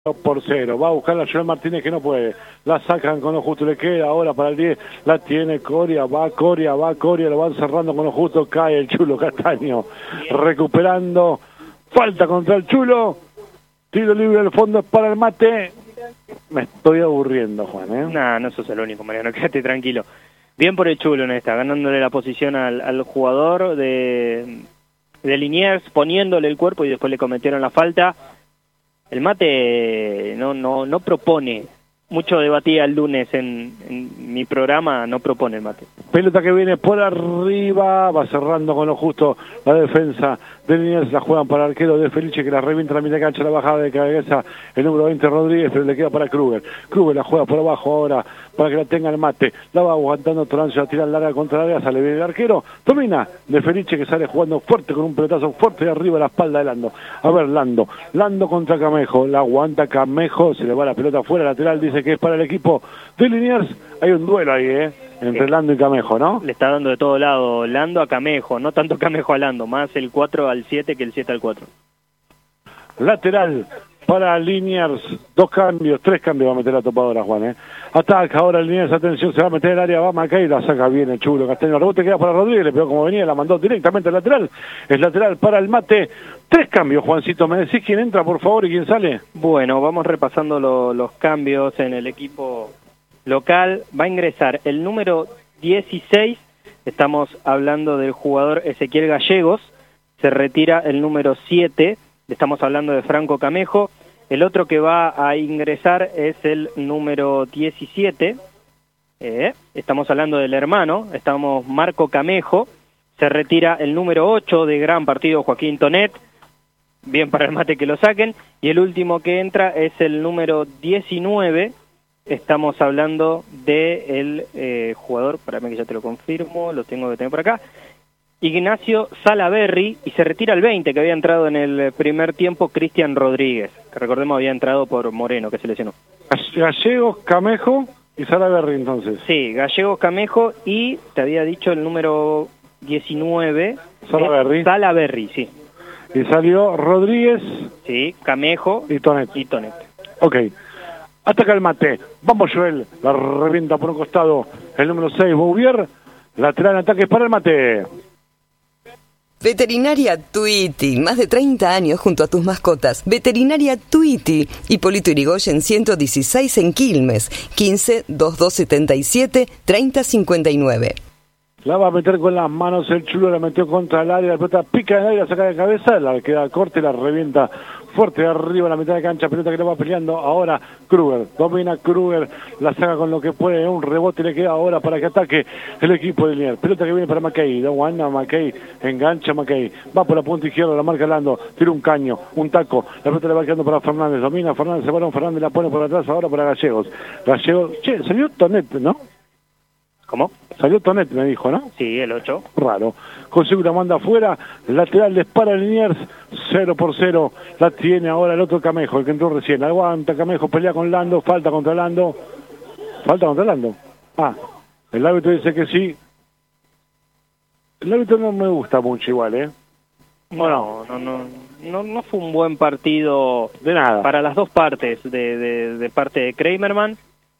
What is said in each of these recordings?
0-0. Va a buscar a Joel Martínez que no puede. La sacan con lo justo. Le queda ahora para el 10. La tiene Coria. Va Coria. Lo van cerrando con lo justo. Cae el Chulo Castaño. Recuperando. Falta contra el Chulo. Tiro libre al fondo es para el Mate. Me estoy aburriendo, Juan, ¿eh? No sos el único, Mariano. Quédate tranquilo. Bien por el Chulo en esta. Ganándole la posición al jugador de Liniers. Poniéndole el cuerpo y después le cometieron la falta. El Mate no propone. Mucho debatía el lunes en mi programa, no propone el Mate. Pelota que viene por arriba, va cerrando con lo justo la defensa de Liniers, la juegan para el arquero de Felice, que la revienta la mitad de cancha, la bajada de cabeza, el número 20 Rodríguez, pero le queda para Kruger. Kruger la juega por abajo ahora, para que la tenga el Mate, la va aguantando Torancio, la tira larga contra la área, sale bien el arquero, domina de Felice, que sale jugando fuerte con un pelotazo fuerte de arriba a la espalda de Lando. A ver, Lando contra Camejo, la aguanta Camejo, se le va la pelota afuera, lateral, dice que es para el equipo de Liniers. Hay un duelo ahí, entre Lando y Camejo, ¿no? Le está dando de todo lado Lando a Camejo, no tanto Camejo a Lando, más el 4 al 7 que el 7 al 4. Lateral para Liniers, 3 cambios va a meter la topadora, Juan, Ataca ahora Liniers, atención, se va a meter en el área, va Macay, la saca bien el Chulo Castaño, el rebote queda para Rodríguez, le pegó como venía, la mandó directamente al lateral, es lateral para el Mate. 3 cambios, Juancito, ¿me decís quién entra, por favor, y quién sale? Bueno, vamos repasando los cambios en el equipo local. Va a ingresar el número 16, estamos hablando del jugador Ezequiel Gallegos, se retira el número 7, estamos hablando de Franco Camejo. El otro que va a ingresar es el número 17, estamos hablando del hermano, estamos Marco Camejo. Se retira el número 8 de gran partido, Joaquín Tonet, bien para el Mate que lo saquen. Y el último que entra es el número 19, estamos hablando del jugador, espérame que ya te lo confirmo, lo tengo que tener por acá, Ignacio Salaberry, y se retira el 20, que había entrado en el primer tiempo, Cristian Rodríguez, que recordemos había entrado por Moreno, que se lesionó. Gallegos, Camejo y Salaberry, entonces. Sí, Gallegos, Camejo, y te había dicho el número 19, Salaberry, sí. Y salió Rodríguez. Sí, Camejo y Tonet. Ok. Ataca el Mate. Vamos, Joel. La revienta por un costado. El número 6, Bouvier. Lateral en ataque para el Mate. Veterinaria Tuiti, más de 30 años junto a tus mascotas. Veterinaria Tuiti, Hipólito Yrigoyen 116 en Quilmes, 15-2277-3059. La va a meter con las manos el Chulo, la metió contra el área, la pelota pica en el área, la saca de cabeza, la queda corte, la revienta fuerte de arriba, la mitad de cancha, pelota que le va peleando ahora Kruger, domina Kruger, la saca con lo que puede, un rebote le queda ahora para que ataque el equipo de Liniers, pelota que viene para Macay, aguanta Macay, engancha Macay, va por la punta izquierda, la marca Lando, tira un caño, un taco, la pelota le va quedando para Fernández, domina Fernández, se va a Fernández, la pone por atrás ahora para Gallegos, che, salió Tonet, ¿no? ¿Cómo? Salió Tonet, me dijo, ¿no? Sí, el 8. Raro. Consigue una manda afuera, el lateral les para Liniers, 0-0. La tiene ahora el otro Camejo, el que entró recién. Aguanta Camejo, pelea con Lando, falta contra Lando. Ah, el árbitro dice que sí. El árbitro no me gusta mucho igual, No fue un buen partido de nada para las dos partes, de parte de Kramerman,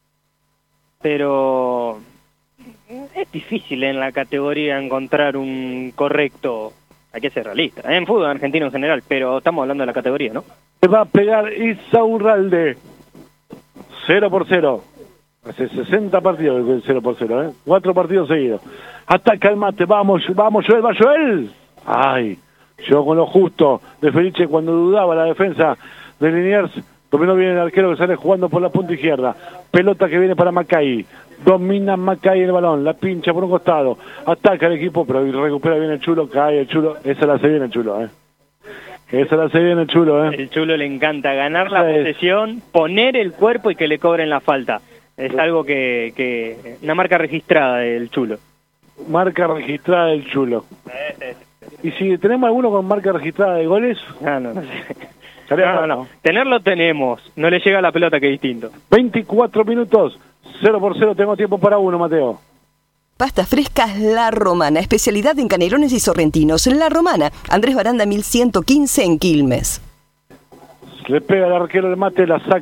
pero es difícil en la categoría encontrar un correcto, hay que ser realista, en fútbol argentino en general, pero estamos hablando de la categoría, ¿no? Se va a pegar Isaurralde, 0-0. Hace 60 partidos el 0-0, 4 partidos seguidos. Ataca el Mate, vamos Joel, va Joel. Ay, llegó con lo justo de Felice cuando dudaba la defensa de Liniers. Dominó bien el arquero que sale jugando por la punta izquierda. Pelota que viene para Macay. Domina Macay el balón, la pincha por un costado. Ataca el equipo, pero recupera bien el Chulo, cae el Chulo. Esa la hace bien el Chulo, Esa la hace bien el Chulo, El Chulo le encanta ganar la posesión, poner el cuerpo y que le cobren la falta. Es algo que una marca registrada del Chulo. Marca registrada del Chulo. ¿Y si tenemos alguno con marca registrada de goles? No sé. No. Tenerlo tenemos, no le llega la pelota, que es distinto. 24 minutos, 0-0, tengo tiempo para uno, Mateo. Pastas frescas La Romana, especialidad en canelones y sorrentinos. La Romana, Andrés Baranda 1115 en Quilmes. le pega al arquero el mate, la saca